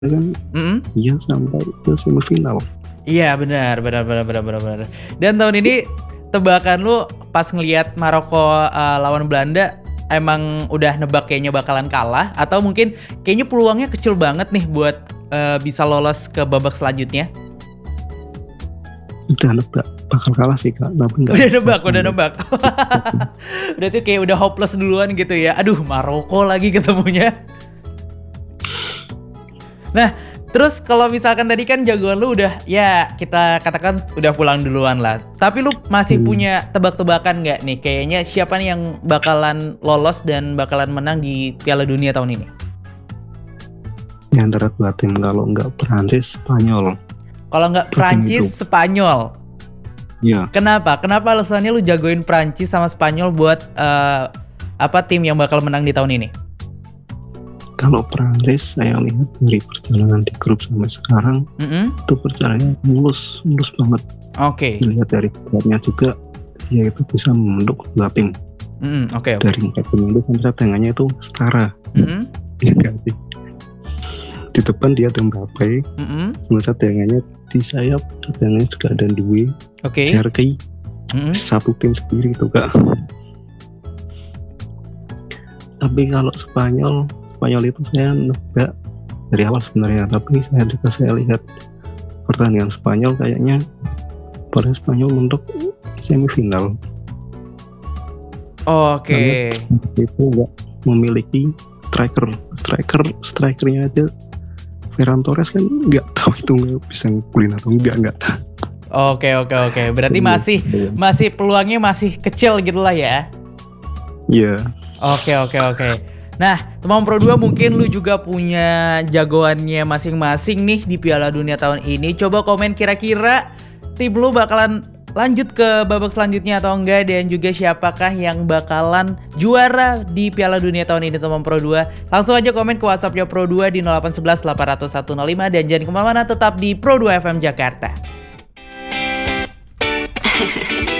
kan Mm-mm. dia sampai ke semifinal. Iya benar. Dan tahun ini tebakan lu pas ngelihat Maroko lawan Belanda emang udah nebak kayaknya bakalan kalah atau mungkin kayaknya peluangnya kecil banget nih buat bisa lolos ke babak selanjutnya? Udah nebak bakal kalah sih Kak, tapi enggak. Udah nebak. Berarti kayak udah hopeless duluan gitu ya. Aduh, Maroko lagi ketemunya. Nah, terus kalau misalkan tadi kan jagoan lu udah ya kita katakan udah pulang duluan lah. Tapi lu masih punya tebak-tebakan nggak nih? Kayaknya siapa nih yang bakalan lolos dan bakalan menang di Piala Dunia tahun ini? Ya antara dua tim, kalau enggak Prancis, Spanyol. Kalau nggak Prancis, Spanyol. Iya. Kenapa? Kenapa alasannya lu jagoin Prancis sama Spanyol buat tim yang bakal menang di tahun ini? Kalau Prancis saya lihat dari perjalanan di grup sampai sekarang itu perjalanannya mulus banget. Oke. Dilihat dari grupnya juga dia itu bisa membentuk dua tim. Oke. Dari 4 tim itu sampai tengahnya itu setara. Di depan dia ada Mbappe, kemudian tengahnya di sayap tengahnya juga ada Due, Cherki, satu tim sendiri itu Kak. Tapi kalau Spanyol itu saya nebak dari awal sebenarnya, tapi saya lihat pertandingan Spanyol kayaknya paling Spanyol untuk semifinal. Oke. Itu nggak memiliki strikernya aja. Ferran Torres kan nggak tahu itu nggak bisa ngegolin atau nggak tahu. Oke. Berarti masih peluangnya masih kecil gitulah ya. Iya. Oke. Nah, teman Pro 2 mungkin lu juga punya jagoannya masing-masing nih di Piala Dunia tahun ini. Coba komen kira-kira tim lu bakalan lanjut ke babak selanjutnya atau enggak, dan juga siapakah yang bakalan juara di Piala Dunia tahun ini teman Pro 2. Langsung aja komen ke WhatsAppnya Pro 2 di 0811 800 105 dan jangan kemana-mana, tetap di Pro 2 FM Jakarta.